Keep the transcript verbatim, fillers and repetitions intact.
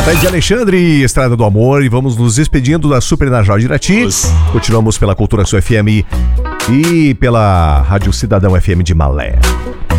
Fred Alexandre, Estrada do Amor, e vamos nos despedindo da Super Najal de Irati. Continuamos pela Cultura Sul F M e pela Rádio Cidadão F M de Malé.